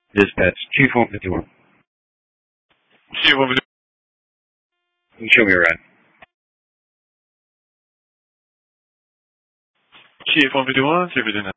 Dispatch, Chief 151. Chief 151. Show me a ride. Chief 151, Chief 151.